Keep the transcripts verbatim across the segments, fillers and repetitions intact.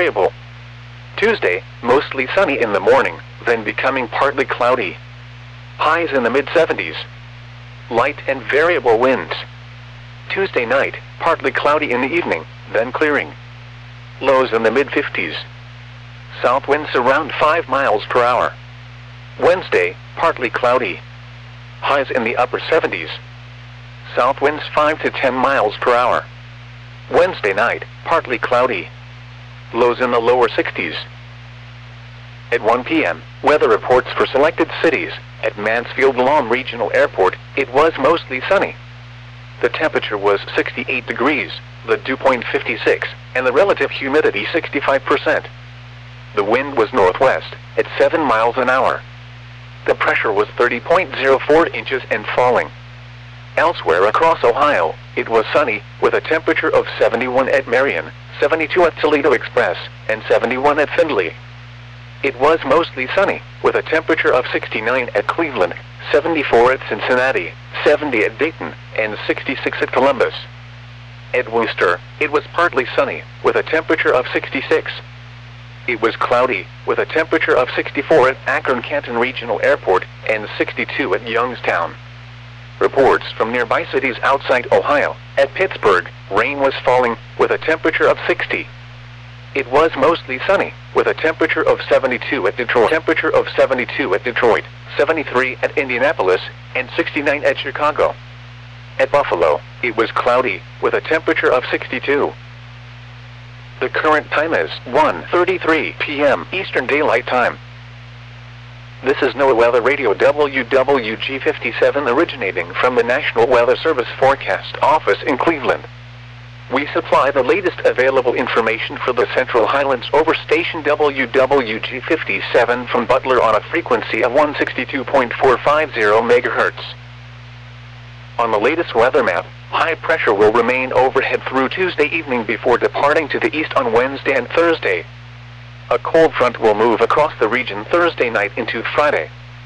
variable. Tuesday, mostly sunny in the morning, then becoming partly cloudy. Highs in the mid seventies. Light and variable winds. Tuesday night, partly cloudy in the evening, then clearing. Lows in the mid fifties. South winds around five miles per hour. Wednesday, partly cloudy. Highs in the upper seventies. South winds five to ten miles per hour. Wednesday night, partly cloudy. Lows in the lower sixties. At one p m, weather reports for selected cities. At Mansfield Lawn Regional Airport, it was mostly sunny. The temperature was sixty-eight degrees, the dew point fifty-six, and the relative humidity sixty-five percent. The wind was northwest, at seven miles an hour. The pressure was thirty point zero four inches and falling. Elsewhere across Ohio, it was sunny, with a temperature of seventy-one at Marion, seventy-two at Toledo Express, and seventy-one at Findlay. It was mostly sunny, with a temperature of sixty-nine at Cleveland, seventy-four at Cincinnati, seventy at Dayton, and sixty-six at Columbus. At Worcester, it was partly sunny, with a temperature of sixty-six. It was cloudy, with a temperature of sixty-four at Akron-Canton Regional Airport, and sixty-two at Youngstown. Reports from nearby cities outside Ohio. At Pittsburgh, rain was falling, with a temperature of sixty. It was mostly sunny, with a temperature of seventy-two at Detroit, temperature of seventy-two at Detroit, seventy-three at Indianapolis, and sixty-nine at Chicago. At Buffalo, it was cloudy, with a temperature of sixty-two. The current time is one thirty-three p m Eastern Daylight Time. This is NOAA Weather Radio W W G fifty-seven originating from the National Weather Service Forecast Office in Cleveland. We supply the latest available information for the Central Highlands over station W W G fifty-seven from Butler on a frequency of one sixty-two point four five zero megahertz. On the latest weather map, high pressure will remain overhead through Tuesday evening before departing to the east on Wednesday and Thursday. A cold front will move across the region Thursday night into Friday.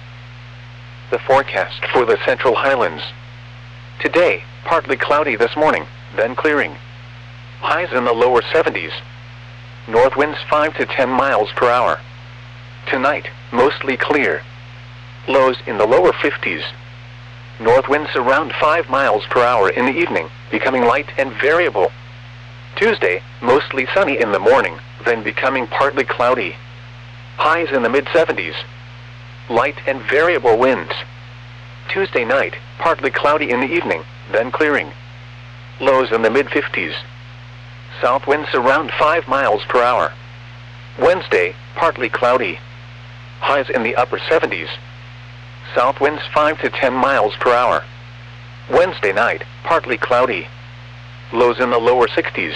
The forecast for the Central Highlands. Today, partly cloudy this morning, then clearing. Highs in the lower seventies. North winds five to ten miles per hour. Tonight, mostly clear. Lows in the lower fifties. North winds around five miles per hour in the evening, becoming light and variable. Tuesday, mostly sunny in the morning, then becoming partly cloudy. Highs in the mid seventies. Light and variable winds. Tuesday night, partly cloudy in the evening, then clearing. Lows in the mid fifties. South winds around five miles per hour. Wednesday, partly cloudy. Highs in the upper seventies. South winds five to ten miles per hour. Wednesday night, partly cloudy. Lows in the lower sixties.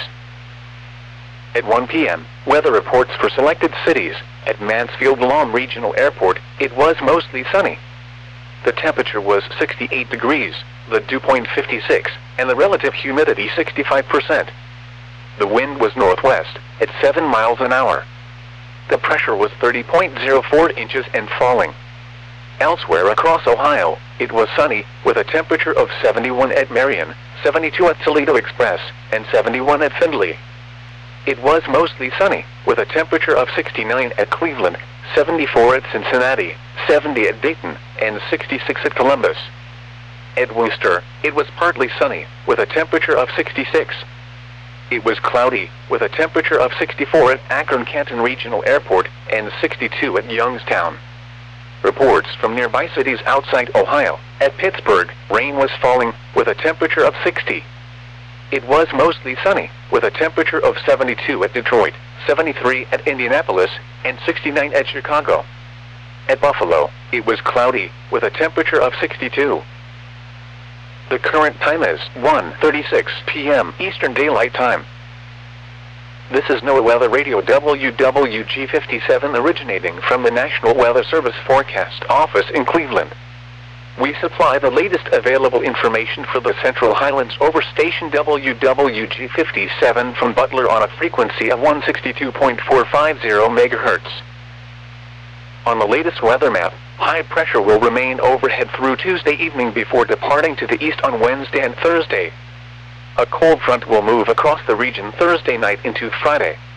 At one p m, weather reports for selected cities. At Mansfield Lawn Regional Airport, it was mostly sunny. The temperature was sixty-eight degrees, the dew point fifty-six, and the relative humidity sixty-five percent. The wind was northwest, at seven miles an hour. The pressure was thirty point zero four inches and falling. Elsewhere across Ohio, it was sunny, with a temperature of seventy-one at Marion, seventy-two at Toledo Express, and seventy-one at Findlay. It was mostly sunny, with a temperature of sixty-nine at Cleveland, seventy-four at Cincinnati, seventy at Dayton, and sixty-six at Columbus. At Worcester, it was partly sunny, with a temperature of sixty-six. It was cloudy, with a temperature of sixty-four at Akron-Canton Regional Airport, and sixty-two at Youngstown. Reports from nearby cities outside Ohio. At Pittsburgh, rain was falling, with a temperature of sixty. It was mostly sunny, with a temperature of seventy-two at Detroit, seventy-three at Indianapolis, and sixty-nine at Chicago. At Buffalo, it was cloudy, with a temperature of sixty-two. The current time is one thirty-six p m Eastern Daylight Time. This is NOAA Weather Radio W W G fifty-seven originating from the National Weather Service Forecast Office in Cleveland. We supply the latest available information for the Central Highlands over station W W G fifty-seven from Butler on a frequency of one sixty-two point four five zero megahertz. On the latest weather map, high pressure will remain overhead through Tuesday evening before departing to the east on Wednesday and Thursday. A cold front will move across the region Thursday night into Friday.